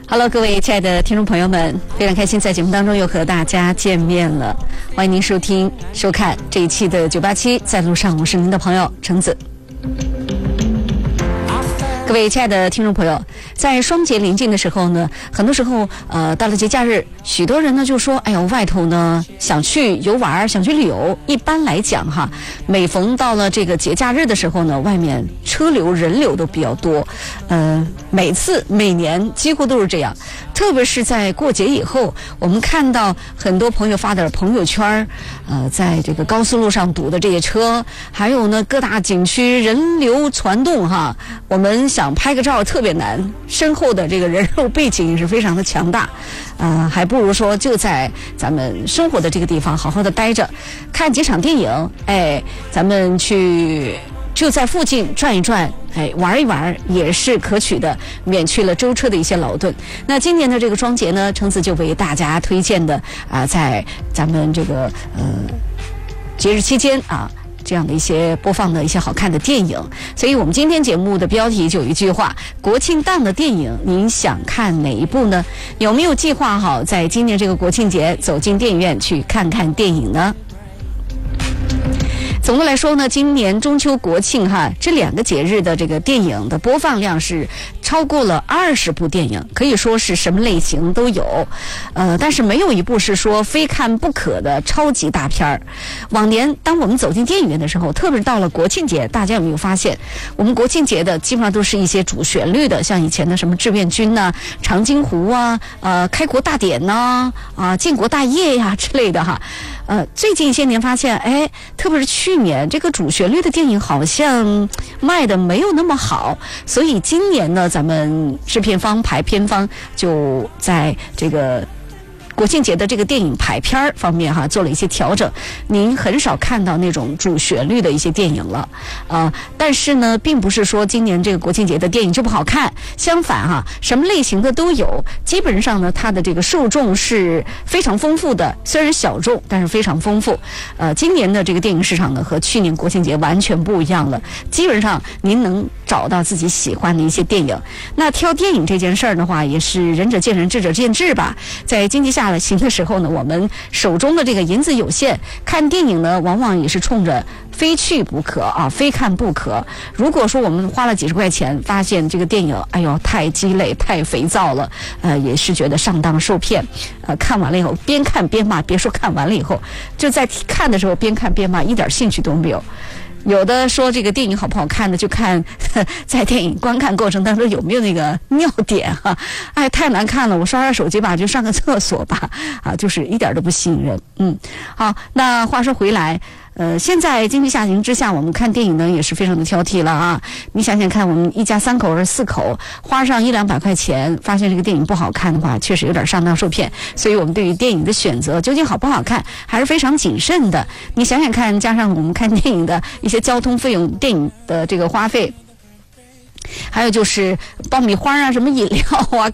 Hello， 各位亲爱的听众朋友们，非常开心在节目当中又和大家见面了，欢迎您收听收看这一期的987在路上，我是您的朋友橙子。各位亲爱的听众朋友，在双节临近的时候呢，很多时候到了节假日，许多人呢就说，哎呦，外头呢想去游玩，想去旅游。一般来讲哈，每逢到了这个节假日的时候呢，外面车流人流都比较多，每年几乎都是这样。特别是在过节以后，我们看到很多朋友发的朋友圈，在这个高速路上堵的这些车，还有呢各大景区人流攒动哈，我们想拍个照特别难，身后的这个人肉背景是非常的强大，还不如说就在咱们生活的这个地方好好的待着，看几场电影，咱们去就在附近转一转，玩一玩也是可取的，免去了舟车的一些劳顿。那今年的这个双节呢，橙子就为大家推荐的在咱们这个节日期间这样的一些播放的一些好看的电影。所以我们今天节目的标题就有一句话：国庆档的电影您想看哪一部呢？有没有计划好在今年这个国庆节走进电影院去看看电影呢？总的来说呢，今年中秋国庆这两个节日的这个电影的播放量是超过了20部电影，可以说是什么类型都有，但是没有一部是说非看不可的超级大片儿。往年当我们走进电影院的时候，特别是到了国庆节，大家有没有发现，我们国庆节的基本上都是一些主旋律的，像以前的什么志愿军呐、长津湖开国大典呐、建国大业呀之类的哈。最近一些年发现，特别是去年这个主旋律的电影好像卖的没有那么好，所以今年呢，咱们制片方排片方就在这个国庆节的这个电影排片方面做了一些调整，您很少看到那种主旋律的一些电影了，但是呢，并不是说今年这个国庆节的电影就不好看，相反什么类型的都有，基本上呢，它的这个受众是非常丰富的，虽然小众，但是非常丰富。今年的这个电影市场呢，和去年国庆节完全不一样了，基本上您能找到自己喜欢的一些电影。那挑电影这件事儿的话，也是仁者见仁，智者见智吧。在经济下行的时候呢，我们手中的这个银子有限，看电影呢往往也是冲着非去不可非看不可。如果说我们花了几十块钱，发现这个电影太鸡肋太肥皂了，也是觉得上当受骗，看完了以后边看边骂，别说看完了以后，就在看的时候边看边骂，一点兴趣都没有。有的说这个电影好不好看的，就看在电影观看过程当中有没有那个尿点太难看了，我刷刷手机吧，就上个厕所吧，就是一点都不吸引人。好，那话说回来，现在经济下行之下，我们看电影呢也是非常的挑剔了你想想看，我们一家3口或者4口花上100-200块钱，发现这个电影不好看的话，确实有点上当受骗。所以我们对于电影的选择究竟好不好看，还是非常谨慎的。你想想看，加上我们看电影的一些交通费用、电影的这个花费，还有就是爆米花什么饮料